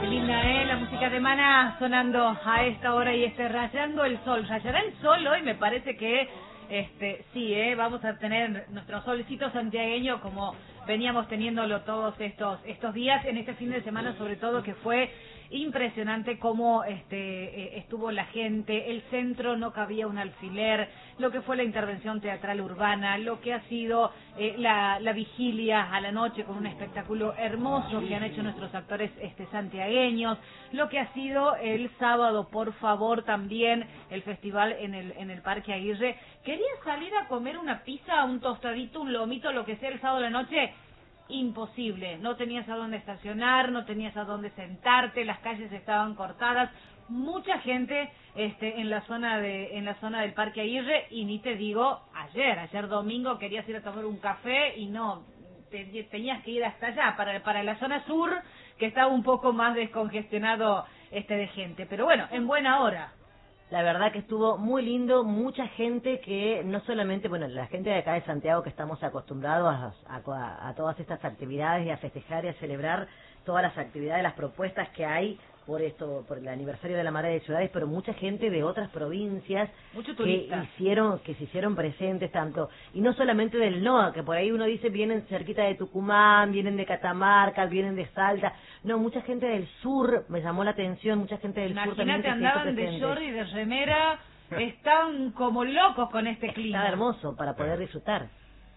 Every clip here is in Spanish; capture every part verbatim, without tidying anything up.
Linda, ¿eh? La música de Maná sonando a esta hora y este rayando el sol. Rayará el sol hoy, me parece que este sí, ¿eh? Vamos a tener nuestro solcito santiagueño como veníamos teniéndolo todos estos estos días, en este fin de semana sobre todo, que fue impresionante cómo este eh, estuvo la gente, el centro no cabía un alfiler, lo que fue la intervención teatral urbana, lo que ha sido eh, la, la vigilia a la noche con un espectáculo hermoso que han hecho nuestros actores este santiagueños, lo que ha sido el sábado, por favor, también el festival en el en el Parque Aguirre. ¿Querías salir a comer una pizza, un tostadito, un lomito, lo que sea el sábado de la noche? Imposible, no tenías a dónde estacionar, no tenías a dónde sentarte, las calles estaban cortadas, mucha gente este en la zona de en la zona del Parque Aguirre, y ni te digo ayer, ayer domingo querías ir a tomar un café y no, te, tenías que ir hasta allá, para para la zona sur, que estaba un poco más descongestionado este de gente, pero bueno, en buena hora. La verdad que estuvo muy lindo, mucha gente que no solamente, bueno, la gente de acá de Santiago que estamos acostumbrados a, a, a todas estas actividades y a festejar y a celebrar todas las actividades, las propuestas que hay por esto, por el aniversario de la Marea de Ciudades, pero mucha gente de otras provincias que hicieron, que se hicieron presentes tanto, y no solamente del N O A, que por ahí uno dice vienen cerquita de Tucumán, vienen de Catamarca, vienen de Salta, no, mucha gente del sur, me llamó la atención, mucha gente del sur también. Imagínate, andaban de short y de remera, están como locos con este clima. Está hermoso para poder disfrutar.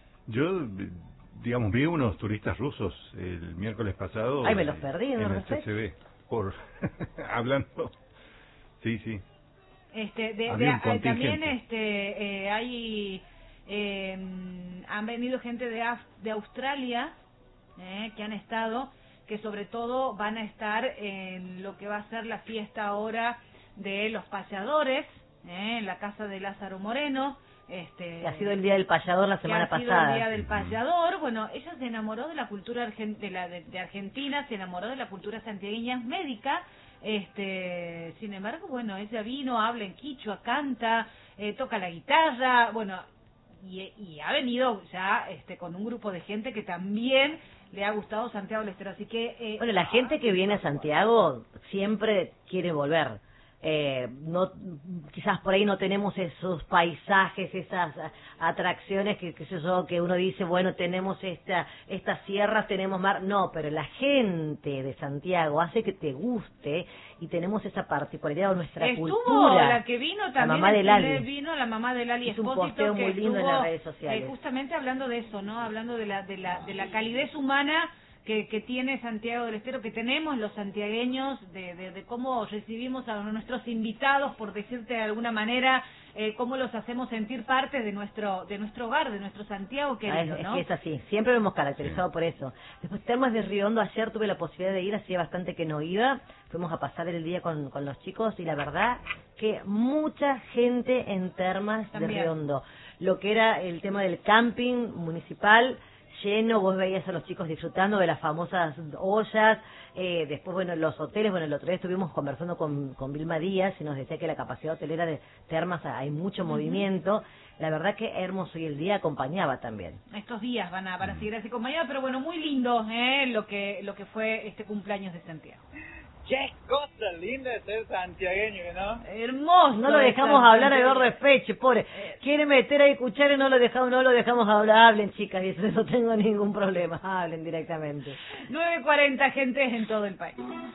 Yo, digamos, vi unos turistas rusos el miércoles pasado. Ay, me los perdí, en ¿no? el C C B. Por hablando, sí, sí. Este, de, de, hay, también este, eh, hay, eh, han venido gente de, Af de Australia, eh, que han estado, que sobre todo van a estar en lo que va a ser la fiesta ahora de los payadores, eh, en la casa de Lázaro Moreno. Este, que ha sido el día del payador la semana que ha sido pasada. El día del payador. Bueno, ella se enamoró de la cultura argen de, la, de, de Argentina, se enamoró de la cultura santiagueña médica. Este, sin embargo, bueno, ella vino, habla en quichua, canta, eh, toca la guitarra, bueno, y, y ha venido ya este con un grupo de gente que también le ha gustado Santiago del Estero, así que eh, bueno, la gente que viene a Santiago siempre quiere volver. Eh, no, quizás por ahí no tenemos esos paisajes, esas atracciones que, que, yo, que uno dice, bueno, tenemos esta, estas sierras, tenemos mar, no, pero la gente de Santiago hace que te guste y tenemos esa particularidad de nuestra estuvo cultura. La que vino también, la mamá de Lali. Vino la mamá de Lali Espósito, un posteo muy lindo estuvo, en las redes sociales. Eh, justamente hablando de eso, ¿no? Hablando de la, de la, de la calidez humana que, que tiene Santiago del Estero, que tenemos los santiagueños, de, de, de cómo recibimos a nuestros invitados, por decirte de alguna manera, eh, cómo los hacemos sentir parte de nuestro de nuestro hogar, de nuestro Santiago querido, ah, es, ¿no? Es, es así, siempre lo hemos caracterizado por eso. Después, Termas de Riondo, ayer tuve la posibilidad de ir, hacía bastante que no iba, fuimos a pasar el día con, con los chicos y la verdad que mucha gente en Termas también. de Riondo. Lo que era el tema del camping municipal, lleno, vos veías a los chicos disfrutando de las famosas ollas, eh, después, bueno, los hoteles, bueno, el otro día estuvimos conversando con, con Vilma Díaz y nos decía que la capacidad hotelera de Termas hay mucho uh-huh. movimiento, la verdad que hermoso, y el día acompañaba también. Estos días van a, van a seguir así acompañados, pero bueno, muy lindo, eh, lo que, lo que fue este cumpleaños de Santiago. ¡Qué cosa linda de ser santiagueño, ¿no? Hermoso, no lo dejamos hablar a Eduardo Espeche, pobre. Quiere meter ahí cuchara y no lo dejamos, no lo dejamos hablar. Hablen, chicas, y eso no tengo ningún problema, hablen directamente. nueve cuarenta, gente en todo el país.